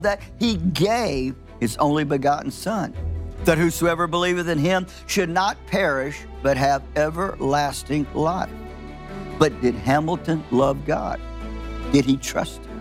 that he gave his only begotten Son, that whosoever believeth in him should not perish, but have everlasting life. But did Hamilton love God? Did he trust him?